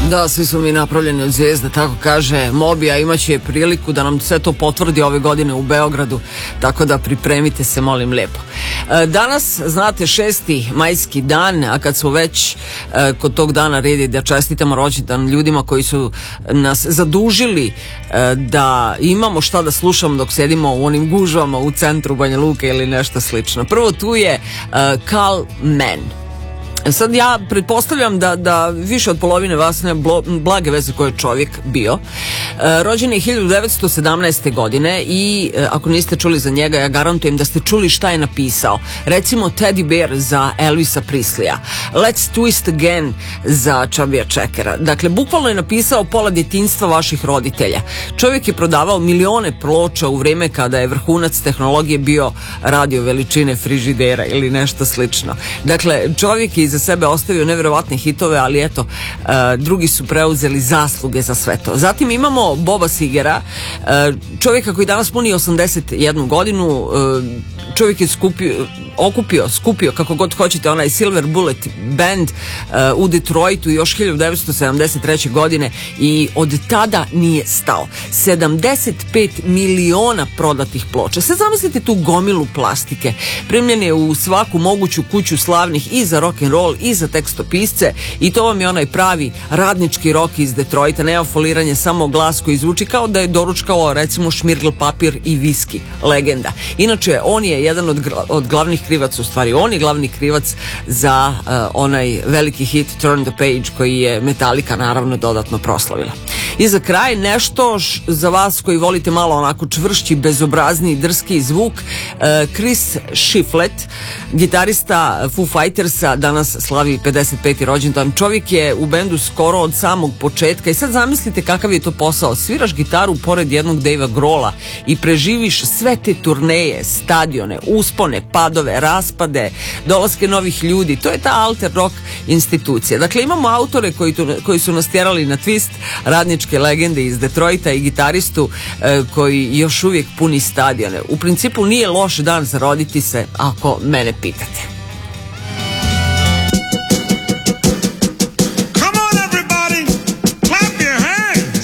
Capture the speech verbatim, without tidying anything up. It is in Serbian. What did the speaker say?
Da, svi smo mi napravljeni od zvijezda, tako kaže Mobi, a imaće priliku da nam sve to potvrdi ove godine u Beogradu, tako da pripremite se, molim lijepo. Danas, znate, šesti majski dan, a kad smo već kod tog dana redi da čestitamo rođendan ljudima koji su nas zadužili da imamo šta da slušamo dok sedimo u onim gužvama u centru Banja Luke ili nešto slično. Prvo tu je Carl Mann. Sad ja pretpostavljam da, da više od polovine vas ne blage veze ko je čovjek bio. E, rođen je hiljadu devetsto sedamnaeste. godine i e, ako niste čuli za njega, ja garantujem da ste čuli šta je napisao. Recimo Teddy Bear za Elvisa Prisleya, Let's Twist Again za Chubbyja Checkera. Dakle, bukvalno je napisao pola djetinjstva vaših roditelja. Čovjek je prodavao milione ploča u vrijeme kada je vrhunac tehnologije bio radio veličine frižidera ili nešto slično. Dakle, čovjek je za sebe ostavio nevjerovatne hitove, ali eto, uh, drugi su preuzeli zasluge za sve to. Zatim imamo Boba Sigera, uh, čovjeka koji danas puni osamdeset jednu godinu, uh, čovjek je skupio, okupio, skupio, kako god hoćete, onaj Silver Bullet Band uh, u Detroitu još hiljadu devetsto sedamdeset treće. godine i od tada nije stao. sedamdeset pet miliona prodatih ploča. Sad zamislite tu gomilu plastike. Primljen je u svaku moguću kuću slavnih i za rock and roll i za tekstopisce i to vam je onaj pravi radnički rock iz Detroita, nema foliranje, samo glas koji zvuči kao da je doručkao recimo šmirgl papir i viski. Legenda. Inače, on je jedan od, od glavnih krivaca, u stvari on je glavni krivac za uh, onaj veliki hit Turn the Page koji je Metallica naravno dodatno proslavila. I za kraj nešto š, za vas koji volite malo onako čvršći, bezobrazni, drski zvuk, uh, Chris Shiflett, gitarista Foo Fightersa, danas slavi pedeset peti rođendan. Čovjek je u bendu skoro od samog početka i sad zamislite kakav je to posao. Sviraš gitaru pored jednog Davea Grohla i preživiš sve te turneje, stadione, uspone, padove, raspade, dolaske novih ljudi. To je ta alter rock institucija. Dakle, imamo autore koji, tu, koji su nas tjerali na twist, radničke legende iz Detroita i gitaristu e, koji još uvijek puni stadione. U principu nije loš dan za roditi se, ako mene pitate.